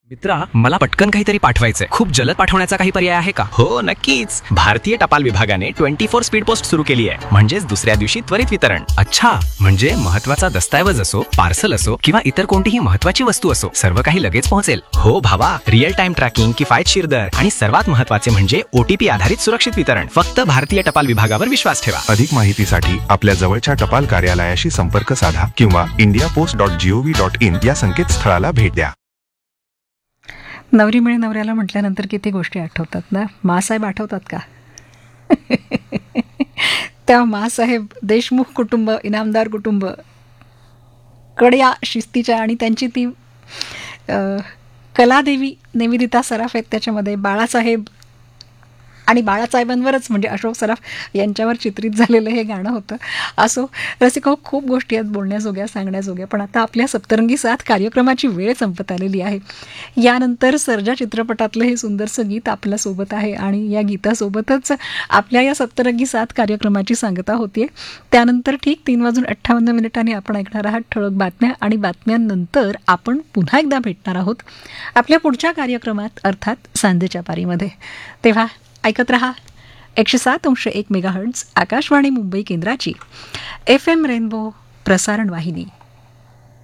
मित्रा, मला पटकन काहीतरी पाठवायचंय. खूप जलद पाठवण्याचा काही पर्याय आहे का? हो नक्कीच. भारतीय टपाल विभागाने 24 स्पीड पोस्ट सुरू केली आहे. म्हणजेच दुसऱ्या दिवशी त्वरित वितरण. अच्छा, म्हणजे महत्वाचा दस्तावेज असो, पार्सल असो किंवा इतर कोणतीही महत्वाची वस्तू असो, सर्व काही लगेच पोहोचेल. हो भावा, रिअल टाइम ट्रॅकिंग, किफायतशीर दर आणि सर्वात महत्वाचे म्हणजे OTP आधारित सुरक्षित वितरण. फक्त भारतीय टपाल विभागावर विश्वास ठेवा. अधिक माहितीसाठी आपल्या जवळच्या टपाल कार्यालयाशी संपर्क साधा किंवा indiapost.gov.in या संकेतस्थळाला भेट द्या. नवरी मिळे नवऱ्याला म्हटल्यानंतर किती गोष्टी आठवतात ना. मासाहेब आठवतात का? त्या मासाहेब देशमुख कुटुंब, इनामदार कुटुंब, कड्या शिस्तीच्या, आणि त्यांची ती कलादेवी निवेदिता सराफ आहेत त्याच्यामध्ये. बाळासाहेब आणि बाळासाहेबांवरच म्हणजे अशोक सराफ यांच्यावर चित्रित झालेलं हे गाणं होतं. असो रसिको, खूप गोष्टी आहेत बोलण्याजोग्या, सांगण्याजोग्या, पण आता आपल्या सप्तरंगी साथ कार्यक्रमाची वेळ संपत आलेली आहे. यानंतर सर्जा चित्रपटातलं हे सुंदरसं गीत आपल्यासोबत आहे आणि या गीतासोबतच आपल्या या सप्तरंगी साथ कार्यक्रमाची सांगता होतीये. त्यानंतर ठीक 3:58 आपण ऐकणार आहात ठळक बातम्या आणि बातम्यांनंतर आपण पुन्हा एकदा भेटणार आहोत आपल्या पुढच्या कार्यक्रमात, अर्थात सांजेच्या पारीमध्ये. तेव्हा ऐकत रहा 107.1 मेगाहर्ट्झ आकाशवाणी मुंबई केंद्राची FM रेनबो प्रसारण वाहिनी.